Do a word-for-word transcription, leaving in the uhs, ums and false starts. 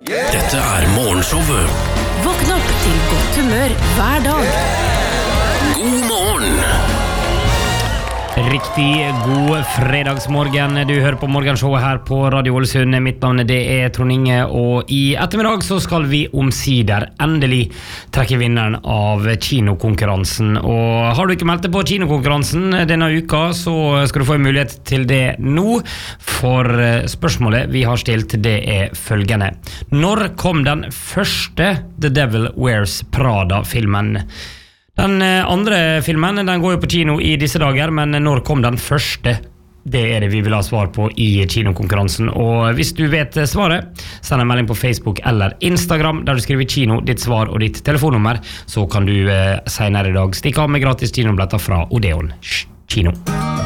Dette er morgenshowet. Våkn opp til godt humør hver dag. God morgen. Riktig god fredagsmorgen. Du hører på morgenshowet her på Radio Ålesund. Mitt navn det er Trond Inge, og i ettermiddag så skal vi omsider endelig trekke vinneren av kinokonkurransen. Og har du ikke meldt deg på kinokonkurransen denne uka, så skal du få en mulighet til det nå. For spørsmålet vi har stilt, det er følgende: når kom den første The Devil Wears Prada-filmen? Den andre filmen, den går jo på kino i disse dager, men når kom den første? Det er det vi vil ha svar på i kinokonkurransen. Og hvis du vet svaret, send en melding på Facebook eller Instagram, der du skriver kino, ditt svar og ditt telefonnummer, så kan du eh, senere i dag stikke av med gratis kinobilletter fra Odeon kino.